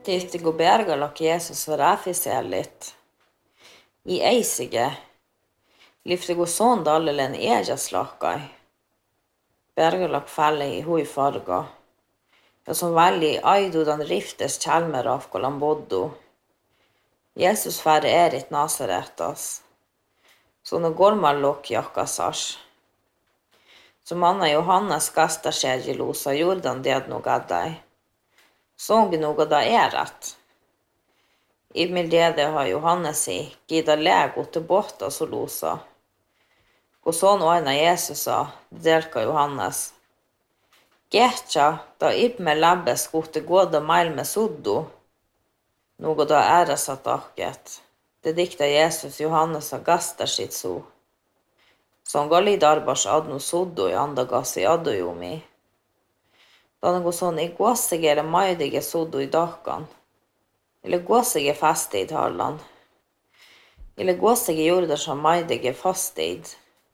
Tietysti bergalok Jeesus var äfisellit. I eisige, liftigu sondallelen ejaslakkai. Bergalok fälle i hui farga. Ja som välli aidudan riftes kälmerafkolan boddu. Jeesus färre erit Nasaretas. Sånne gormallok jakkasas. Som Anna Johannes kastasjärjilusa Jordan dednugaddai. Sångnuga erat. Imil dede har Johannesi gida lego til båta solusa. Kun sån aina Jesusa, delka Johannes. Getja da ibme labbes gote gåda mail med suddu. Nuga da ärasatakket. Det dikta Jesus Johannesa gastasit su. Sån gali darbas adnu suddu i andagasi adujumi. Dannego sån i gåsegere maidige suddu i dakan. Eller gåsege fastid hallan. Eller gåsege jorda som maidige fastid.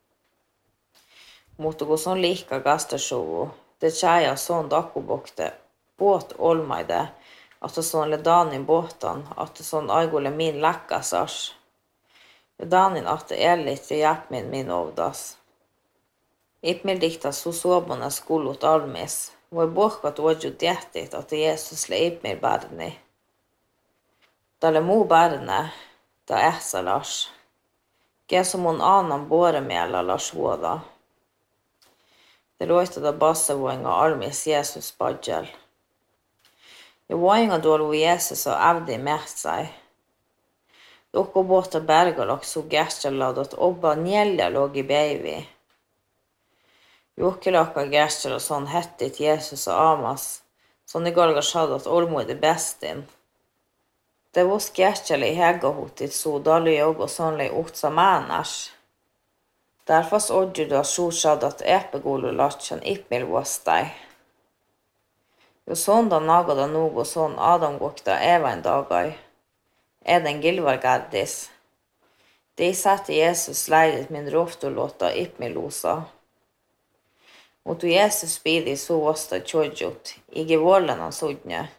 Mutta kun sån lika gastasjovu, det tjeja sån dakubokte, båt olmaide, att det sån ledanin båtan, att det sån aigole min läkkasas. Ledanin att det ellit i jäpmin min ovdas. Ipmil dikta susobona skullut almis, voi bohkat oju tiettit, att Jesus le ipmil bärni. Tälle muu bärne, ta ehsalas. Keso mun annan boremiellä las vuoda. Det låter da bassevoinga almis Jesus badjel. Ja voinga dolu Jesus og avdi mert seg. Doko båta bergalok så gärtjalad at obba njelja låg i beivi. Jokkelaka gärtjala sånn hettit Jesus og amas, sånn i galga shadat olmoide bestin. Det vos gärtjala i hegahutit så dalu jog og sånn lei utsa mänas. Därför odju da sjusadat epegulu latchan ipmil vostai. Jo sonda nagada nugo son Adam gokta evain dagai. Eden gilvargardis. De satte Jesus leidet min roftulåta ipmilusa. Motu Jesus bidi su vosta tjodjut, ige vållan sudnje.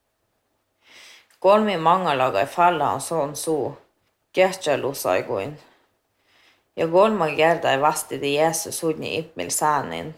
Kolmi mangalaga i falla han son su, götjalusa iguin. Ja golma gerda i vastidi Jesus hudni ipmil sanin.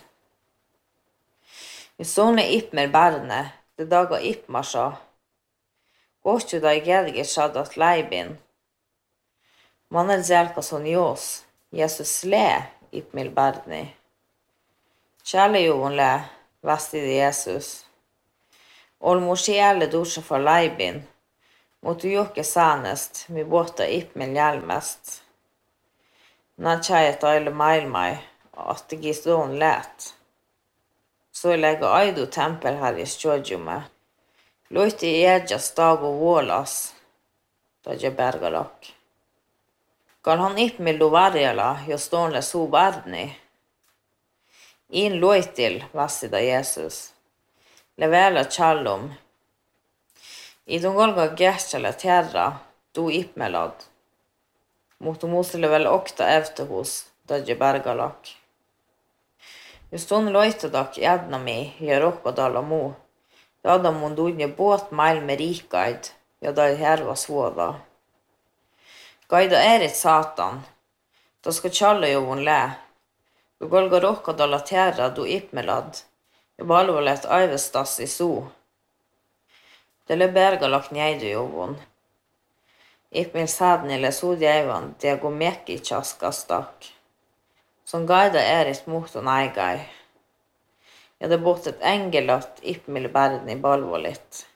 I sonne ipmil bärne, det daga ipmasha. Gostu da i gerge shadat leibin. Manel zelka son jos, Jesus le ipmil bärni. Kjale jovun le, vastidi Jesus. Olmoshi elle dusha for leibin. Motu jokke sanest, mi båta ipmil hjelmest. När tjejet aile mailmai, att det gis don lät. Så lägga aidu tempel här i stjodjume. Loiti edjas dag och vålas, da je bergalak. Gal han ipmil do varjala, jo stonle su bardni. In loitil, vassida Jesus. Levela challum. I don golga gärtjala terra, do ipmelad. Mutta muusille väl okta efterhus, dadje bergalak. Just on loitadak ednami ja rokkadala mu. Jada mun dunje båt mail med rikaid, ja da herva svoda. Gaida erit satan, da ska tjalla jovun le. Du golga rokkadala terra du ipmelad, ja balvolet aivestas i su. Dele bergalak njeidu jovun. Ipmil sadnille sudjeivan diago mekki tjaskastak. Som gaida erit muhton aigai. Ja det bort et engelat ipmil bärni balvolit.